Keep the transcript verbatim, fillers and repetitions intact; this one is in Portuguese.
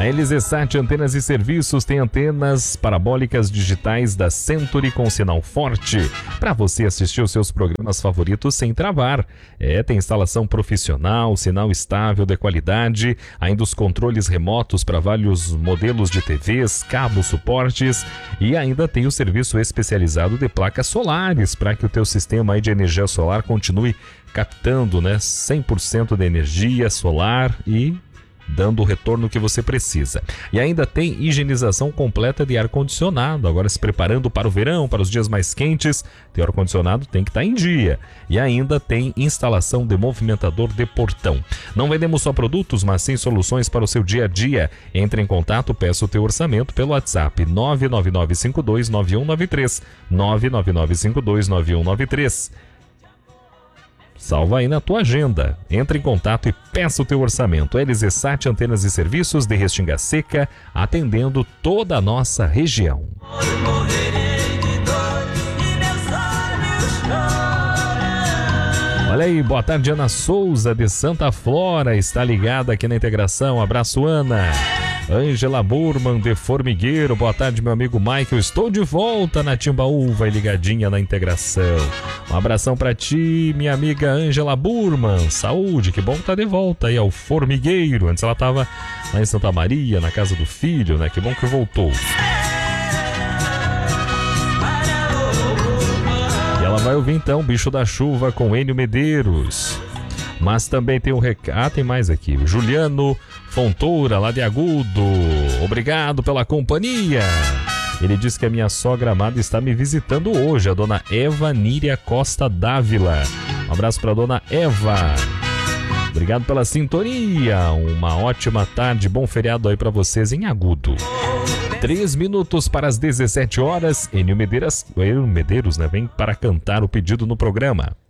A L Z Sat Antenas e Serviços tem antenas parabólicas digitais da Century com sinal forte para você assistir os seus programas favoritos sem travar. É, tem instalação profissional, sinal estável de qualidade, ainda os controles remotos para vários modelos de T Vs, cabos, suportes e ainda tem o serviço especializado de placas solares para que o teu sistema aí de energia solar continue captando, né, cem por cento de energia solar e dando o retorno que você precisa. E ainda tem higienização completa de ar-condicionado, agora se preparando para o verão, para os dias mais quentes, teu ar-condicionado tem que estar em dia. E ainda tem instalação de movimentador de portão. Não vendemos só produtos, mas sim soluções para o seu dia a dia. Entre em contato, peça o teu orçamento pelo WhatsApp nove nove nove cinco dois nove um nove três, nove nove nove cinco dois nove um nove três. Salva aí na tua agenda. Entre em contato e peça o teu orçamento. L Z Sat Antenas e Serviços de Restinga Seca, atendendo toda a nossa região. Olha aí, boa tarde, Ana Souza de Santa Flora, está ligada aqui na integração. Abraço, Ana. Ângela Burman de Formigueiro, boa tarde, meu amigo Michael, estou de volta na Timbaúva e ligadinha na integração. Um abração pra ti, minha amiga Ângela Burman, saúde, que bom que tá de volta aí ao Formigueiro. Antes ela tava lá em Santa Maria, na casa do filho, né, que bom que voltou. E ela vai ouvir então Bicho da Chuva com Enio Medeiros. Mas também tem um recado, ah, tem mais aqui, Juliano Fontoura, lá de Agudo, obrigado pela companhia. Ele diz que a minha sogra amada está me visitando hoje, a dona Eva Níria Costa Dávila. Um abraço para a dona Eva. Obrigado pela sintonia, uma ótima tarde, bom feriado aí para vocês em Agudo. Três minutos para as dezessete horas, Enio Medeiros, Enio Medeiros, né, vem para cantar o pedido no programa.